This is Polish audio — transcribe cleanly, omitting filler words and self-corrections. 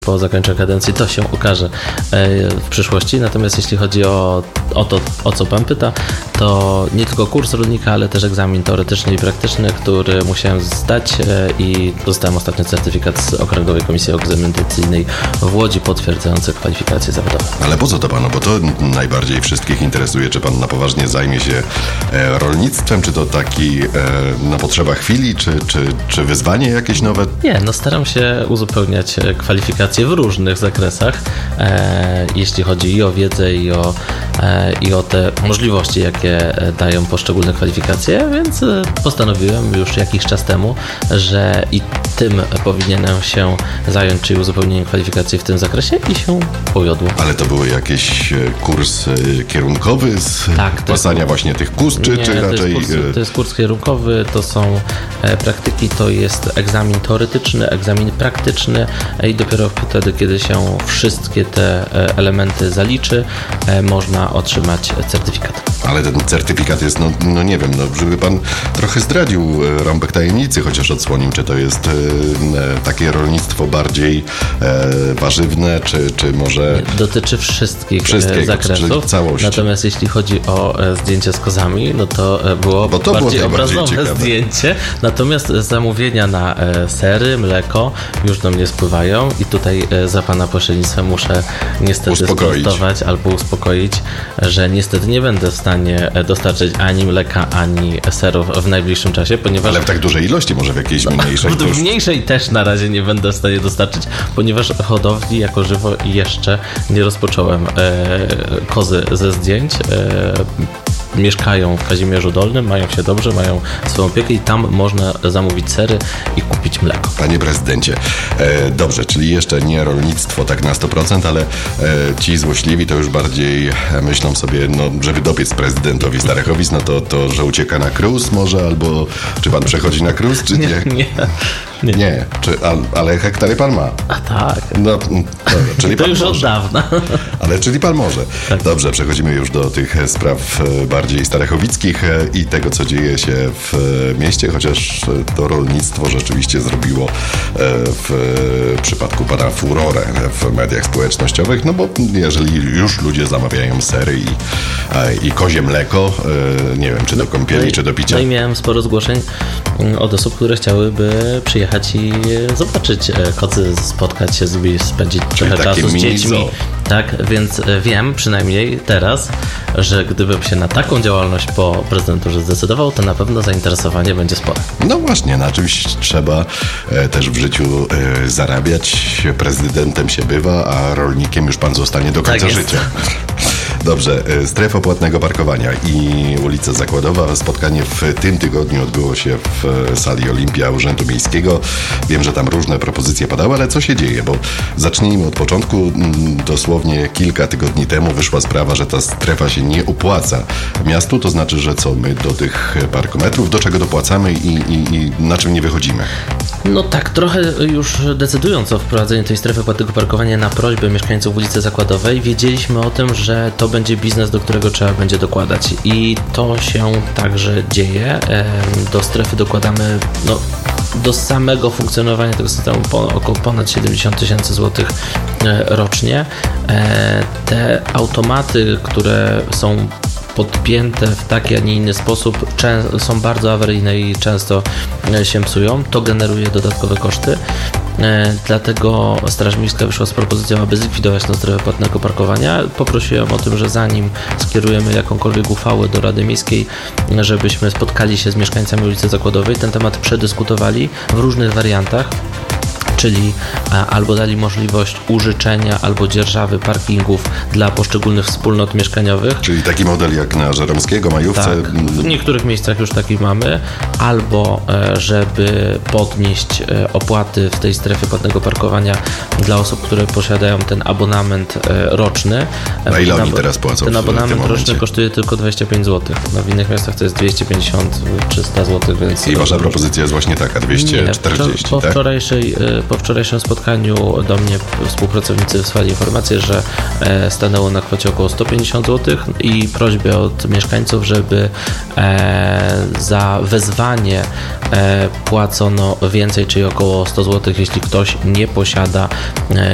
po zakończeniu kadencji, to się ukaże w przyszłości. Natomiast jeśli chodzi o to, o co pan pyta, to nie tylko kurs rolnika, ale też egzamin teoretyczny i praktyczny, który musiałem zdać i dostałem ostatnio certyfikat z Okręgowej Komisji Egzaminacyjnej w Łodzi potwierdzający kwalifikacje zawodowe. Ale po co to panu? Bo to najbardziej wszystkich interesuje. Czy pan na poważnie zajmie się rolnictwem? Czy to taki na potrzeba chwili? Czy wyzwanie jakieś nowe? Nie, staram się uzupełniać kwalifikacje w różnych zakresach, jeśli chodzi i o wiedzę, i o te możliwości, jakie dają poszczególne kwalifikacje, więc postanowiłem już jakiś czas temu, że i tym powinienem się zająć, czyli uzupełnieniem kwalifikacji w tym zakresie, i się powiodło. Ale to był jakiś kurs kierunkowy z pasania właśnie tych kóz, czy raczej... To jest kurs kierunkowy, to są praktyki, to jest egzamin teoretyczny, egzamin praktyczny i dopiero wtedy, kiedy się wszystkie te elementy zaliczy, można otrzymać certyfikat. Ale ten certyfikat jest, no nie wiem, żeby pan trochę zdradził rąbek tajemnicy, chociaż odsłonił, czy to jest takie rolnictwo bardziej warzywne, czy może... Dotyczy wszystkich zakresów. Całości. Natomiast jeśli chodzi o zdjęcie z kozami, no to było bardziej obrazowe zdjęcie. Natomiast zamówienia na sery, mleko już do mnie spływają i tutaj za pana pośrednictwem muszę niestety sprostować albo uspokoić, że niestety nie będę w stanie dostarczyć ani mleka, ani serów w najbliższym czasie, ponieważ... Ale w tak dużej ilości, może w jakiejś mniejszej? W mniejszej też na razie nie będę w stanie dostarczyć, ponieważ hodowli jako żywo jeszcze nie rozpocząłem. Kozy ze zdjęć mieszkają w Kazimierzu Dolnym, mają się dobrze, mają swoją opiekę i tam można zamówić sery i kupić mleko. Panie prezydencie, dobrze, czyli jeszcze nie rolnictwo tak na 100%, ale ci złośliwi to już bardziej myślą sobie, żeby dobiec prezydentowi Starachowic, to że ucieka na cruise może, albo czy pan przechodzi na cruise, czy nie? Nie. Ale hektary pan ma. A tak. Czyli to pan już może. Od dawna. Ale czyli pan może. Tak. Dobrze, przechodzimy już do tych spraw bardziej starachowickich i tego, co dzieje się w mieście, chociaż to rolnictwo rzeczywiście zrobiło w przypadku pana furorę w mediach społecznościowych, bo jeżeli już ludzie zamawiają sery i kozie mleko, nie wiem, czy do kąpieli, czy do picia. No i miałem sporo zgłoszeń od osób, które chciałyby przyjechać i zobaczyć kozy, spotkać się z nimi, spędzić trochę czasu z dziećmi. Tak, więc wiem przynajmniej teraz, że gdybym się na taką działalność po prezydenturze zdecydował, to na pewno zainteresowanie będzie spore. No właśnie, na czymś trzeba też w życiu zarabiać. Prezydentem się bywa, a rolnikiem już pan zostanie do końca życia. Dobrze, strefa płatnego parkowania i ulica Zakładowa. Spotkanie w tym tygodniu odbyło się w sali Olimpia Urzędu Miejskiego. Wiem, że tam różne propozycje padały, ale co się dzieje? Bo zacznijmy od początku. Dosłownie kilka tygodni temu wyszła sprawa, że ta strefa się nie opłaca miastu. To znaczy, że co, my do tych parkometrów, do czego dopłacamy i na czym nie wychodzimy? No tak, trochę już decydując o wprowadzeniu tej strefy płatnego parkowania na prośbę mieszkańców ulicy Zakładowej, wiedzieliśmy o tym, że to będzie biznes, do którego trzeba będzie dokładać. I to się także dzieje. Do strefy dokładamy do samego funkcjonowania tego systemu około ponad 70 000 złotych rocznie. Te automaty, które są podpięte w taki, a nie inny sposób, są bardzo awaryjne i często się psują. To generuje dodatkowe koszty. Dlatego Straż Miejska wyszła z propozycją, aby zlikwidować tę strefę płatnego parkowania. Poprosiłem o tym, że zanim skierujemy jakąkolwiek uchwałę do Rady Miejskiej, żebyśmy spotkali się z mieszkańcami ulicy Zakładowej, ten temat przedyskutowali w różnych wariantach. Czyli albo dali możliwość użyczenia albo dzierżawy parkingów dla poszczególnych wspólnot mieszkaniowych. Czyli taki model jak na Żeromskiego, Majówce. Tak, w niektórych miejscach już taki mamy. Albo żeby podnieść opłaty w tej strefie płatnego parkowania dla osób, które posiadają ten abonament roczny. A ile oni teraz płacą? Ten abonament roczny kosztuje tylko 25 zł. W innych miastach to jest 250, 300 zł. Więc i wasza propozycja jest właśnie taka, 240, po wczorajszym spotkaniu do mnie współpracownicy wysłali informację, że stanęło na kwocie około 150 zł i prośbę od mieszkańców, żeby za wezwanie płacono więcej, czyli około 100 zł, jeśli ktoś nie posiada